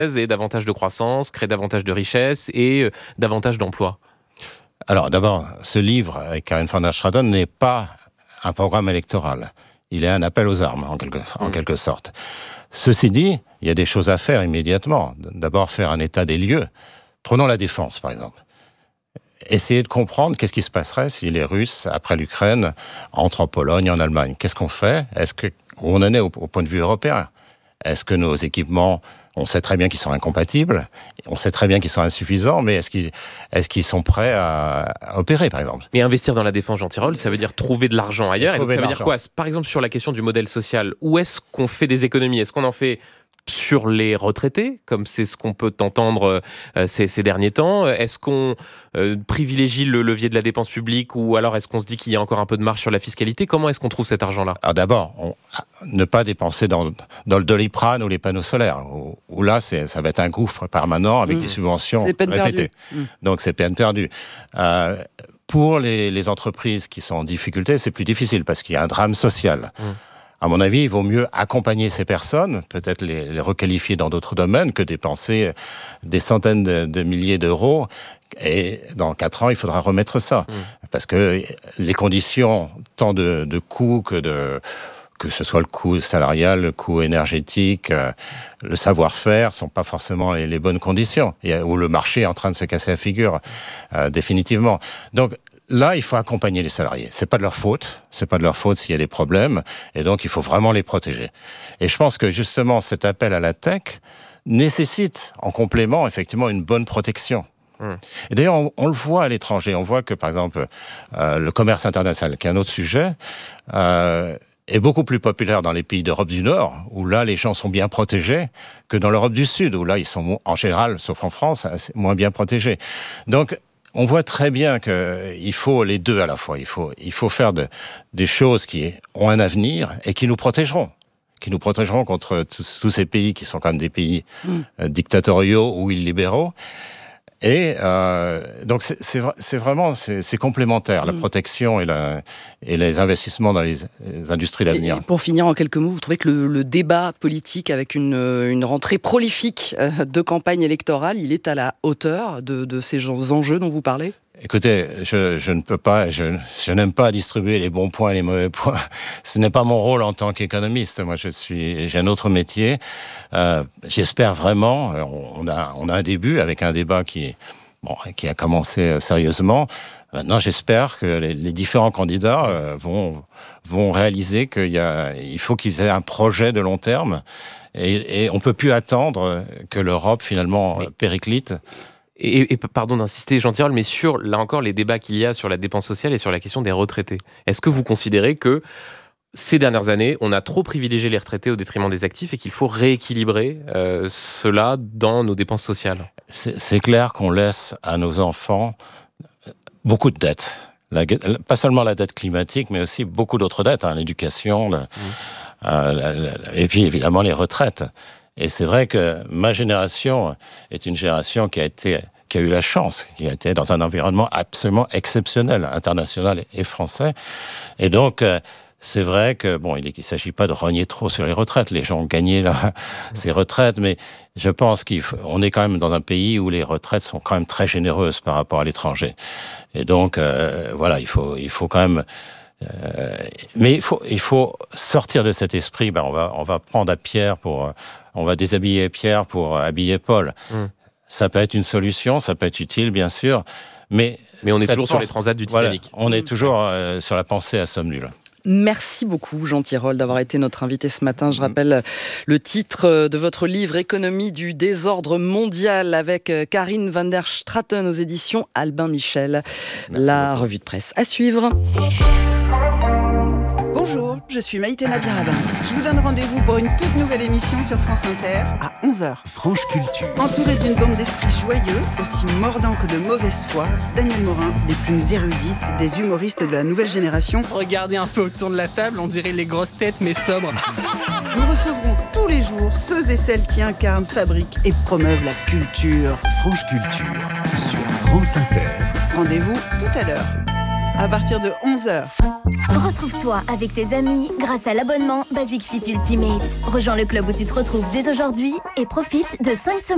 et davantage de croissance, créer davantage de richesse et davantage d'emplois? Alors d'abord, ce livre avec Karin van der Straeten n'est pas un programme électoral. Il est un appel aux armes, en quelque sorte. Ceci dit, il y a des choses à faire immédiatement. D'abord, faire un état des lieux. Prenons la défense, par exemple. Essayer de comprendre qu'est-ce qui se passerait si les Russes, après l'Ukraine, entrent en Pologne, en Allemagne. Qu'est-ce qu'on fait? Où on en est au point de vue européen? Est-ce que nos équipements, on sait très bien qu'ils sont incompatibles, on sait très bien qu'ils sont insuffisants, mais est-ce qu'ils sont prêts à opérer, par exemple? Mais investir dans la défense, Jean Tirole, ça veut dire trouver de l'argent ailleurs. Et donc, ça veut dire quoi? Par exemple, sur la question du modèle social, où est-ce qu'on fait des économies? Est-ce qu'on en fait sur les retraités, comme c'est ce qu'on peut entendre ces derniers temps? Est-ce qu'on privilégie le levier de la dépense publique, ou alors est-ce qu'on se dit qu'il y a encore un peu de marge sur la fiscalité? Comment est-ce qu'on trouve cet argent-là? Alors d'abord, ne pas dépenser dans le Doliprane ou les panneaux solaires, où là, ça va être un gouffre permanent avec des subventions répétées. Donc c'est peine perdue. Pour les entreprises qui sont en difficulté, c'est plus difficile parce qu'il y a un drame social. À mon avis, il vaut mieux accompagner ces personnes, peut-être les requalifier dans d'autres domaines, que dépenser des centaines de milliers d'euros. Et dans 4 ans, il faudra remettre ça. Parce que les conditions, tant de coûts que ce soit le coût salarial, le coût énergétique, le savoir-faire, sont pas forcément les bonnes conditions. Où le marché est en train de se casser la figure, définitivement. Donc, là, il faut accompagner les salariés. C'est pas de leur faute s'il y a des problèmes, et donc il faut vraiment les protéger. Et je pense que justement, cet appel à la tech nécessite, en complément, effectivement, une bonne protection. Et d'ailleurs, on le voit à l'étranger. On voit que, par exemple, le commerce international, qui est un autre sujet, est beaucoup plus populaire dans les pays d'Europe du Nord, où là, les gens sont bien protégés, que dans l'Europe du Sud, où là, ils sont, en général, sauf en France, moins bien protégés. Donc, on voit très bien qu'il faut les deux à la fois. Il faut faire des choses qui ont un avenir et qui nous protégeront contre tous ces pays qui sont quand même des pays dictatoriaux ou illibéraux. Et donc c'est vraiment complémentaire, la protection et les investissements dans les industries d'avenir. Et pour finir, en quelques mots, vous trouvez que le débat politique, avec une rentrée prolifique de campagne électorale, il est à la hauteur de ces enjeux dont vous parlez? Écoutez, je ne peux pas, je n'aime pas distribuer les bons points et les mauvais points. Ce n'est pas mon rôle en tant qu'économiste. Moi, j'ai un autre métier. J'espère vraiment. On a un début avec un débat qui a commencé sérieusement. Maintenant, j'espère que les différents candidats vont réaliser qu'il faut qu'ils aient un projet de long terme. Et on peut plus attendre que l'Europe finalement périclite. Et pardon d'insister, Jean Tirole, mais sur, là encore, les débats qu'il y a sur la dépense sociale et sur la question des retraités. Est-ce que vous considérez que ces dernières années, on a trop privilégié les retraités au détriment des actifs et qu'il faut rééquilibrer cela dans nos dépenses sociales? C'est clair qu'on laisse à nos enfants beaucoup de dettes. Pas seulement la dette climatique, mais aussi beaucoup d'autres dettes, l'éducation, et puis évidemment les retraites. Et c'est vrai que ma génération est une génération qui a eu la chance, qui a été dans un environnement absolument exceptionnel, international et français. Et donc, c'est vrai que, il ne s'agit pas de rogner trop sur les retraites. Les gens ont gagné ces retraites, mais je pense qu'on est quand même dans un pays où les retraites sont quand même très généreuses par rapport à l'étranger. Et donc, il faut quand même... mais il faut sortir de cet esprit. On va prendre on va déshabiller Pierre pour habiller Paul. Ça peut être une solution, ça peut être utile, bien sûr, mais on est toujours sur les transats du Titanic. On est toujours sur la pensée à somme nulle. Merci beaucoup, Jean Tirole, d'avoir été notre invité ce matin. Je rappelle le titre de votre livre « Économie du désordre mondial » avec Karin van der Straeten aux éditions Albin Michel. Merci la beaucoup. Revue de presse à suivre. Bonjour, je suis Maïté Nabirabin. Je vous donne rendez-vous pour une toute nouvelle émission sur France Inter à 11h. Franche Culture. Entouré d'une bande d'esprits joyeux, aussi mordants que de mauvaise foi, Daniel Morin, des plus érudites, des humoristes de la nouvelle génération. Regardez un peu autour de la table, on dirait les grosses têtes mais sobres. Nous recevrons tous les jours ceux et celles qui incarnent, fabriquent et promeuvent la culture. Franche Culture sur France Inter. Rendez-vous tout à l'heure, à partir de 11h. Retrouve-toi avec tes amis grâce à l'abonnement Basic Fit Ultimate. Rejoins le club où tu te retrouves dès aujourd'hui et profite de 5 semaines